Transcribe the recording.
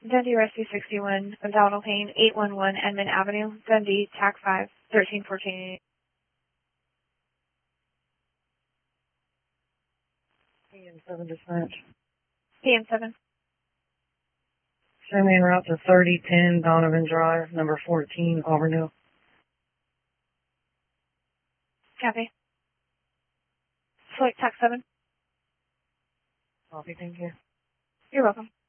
Dundee Rescue 61, abdominal pain, 811 Edmond Avenue, Dundee, TAC 5, 1314. PM7 dispatch. PM7. Send me en route to 3010 Donovan Drive, number 14, Auburndale. Copy. Select TAC 7. Copy, thank you. You're welcome.